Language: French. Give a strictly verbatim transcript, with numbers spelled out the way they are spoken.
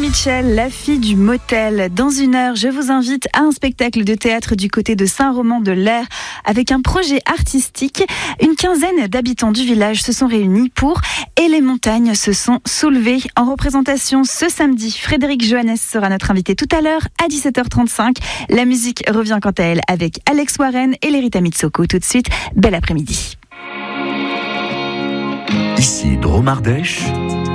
Mitchell, la fille du motel. Dans une heure, je vous invite à un spectacle de théâtre du côté de Saint-Roman-de-l'Air avec un projet artistique. Une quinzaine d'habitants du village se sont réunis pour « Et les montagnes se sont soulevées ». En représentation ce samedi, Frédéric Johannes sera notre invité tout à l'heure à dix-sept heures trente-cinq. La musique revient quant à elle avec Alex Warren et Lerita Mitsoko. Tout de suite, bel après-midi. Ici Dromardèche,